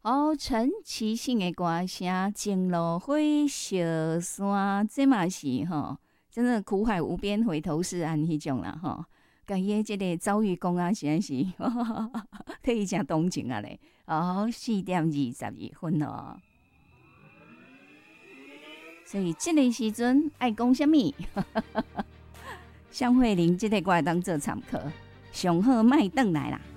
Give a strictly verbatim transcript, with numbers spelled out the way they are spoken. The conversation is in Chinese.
哦，陈绮信的歌声《情路花小山》，这嘛是吼，真的苦海无边，回头是岸迄种啦吼。甲伊的即个遭遇讲啊，实在是替伊诚同情啊咧。哦，四点二十二分哦。所以即个时阵爱讲啥物？向慧玲即个歌当做参考，上好莫转来啦。